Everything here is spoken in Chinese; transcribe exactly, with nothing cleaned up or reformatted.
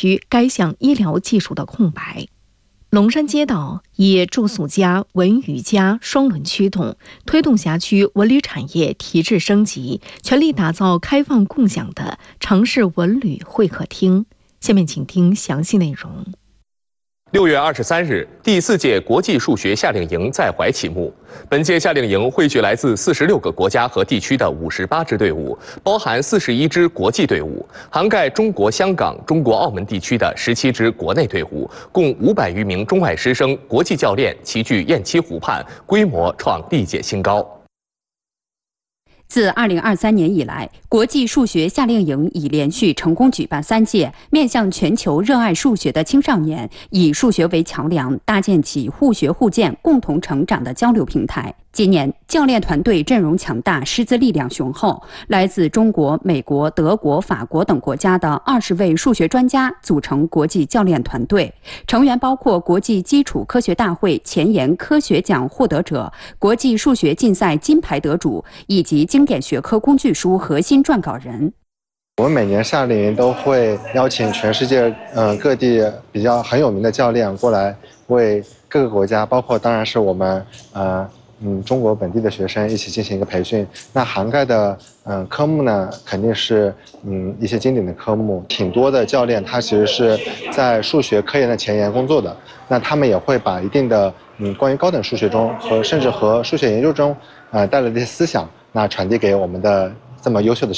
区该项医疗技术的空白。龙山街道以住宿加、文娱加双轮驱动，推动辖区文旅产业提质升级，全力打造开放共享的城市文旅会客厅。下面请听详细内容。 六月二十三日，第四届国际数学夏令营在淮启幕。本届夏令营汇聚来自四十六个国家和地区的五十八支队伍，包含四十一支国际队伍，涵盖中国香港、中国澳门地区的十七支国内队伍，共五百余名中外师生、国际教练齐聚雁栖湖畔，规模创历届新高。 自二零二三年以来，国际数学夏令营已连续成功举办三届，面向全球热爱数学的青少年，以数学为桥梁，搭建起互学互鉴、共同成长的交流平台。今年教练团队阵容强大，师资力量雄厚，来自中国、美国、德国、法国等国家的二十位数学专家组成国际教练团队，成员包括国际基础科学大会前沿科学奖获得者、国际数学竞赛金牌得主以及经典学科工具书核心撰稿人。 我们每年夏令营都会邀请全世界呃各地比较很有名的教练过来，为各个国家，包括当然是我们呃。嗯，中国本地的学生一起进行一个培训，那涵盖的嗯科目呢，肯定是嗯一些经典的科目，挺多的教练他其实是在数学科研的前沿工作的，那他们也会把一定的嗯关于高等数学中和甚至和数学研究中呃带来的一些思想，那传递给我们的这么优秀的